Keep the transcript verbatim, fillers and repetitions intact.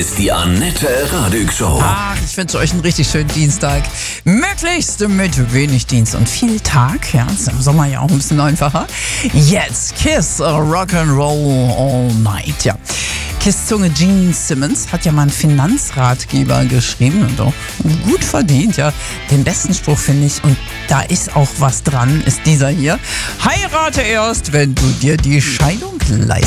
ist die Annette Radig Show. Ach, ich wünsche euch einen richtig schönen Dienstag. Möglichst mit wenig Dienst und viel Tag. Ja, ist im Sommer ja auch ein bisschen einfacher. Jetzt Kiss Rock'n'Roll All Night. Ja. Kiss-Zunge Gene Simmons hat ja mal einen Finanzratgeber geschrieben und auch gut verdient, ja. Den besten Spruch finde ich, und da ist auch was dran, ist dieser hier. Heirate erst, wenn du dir die Scheidung leistest.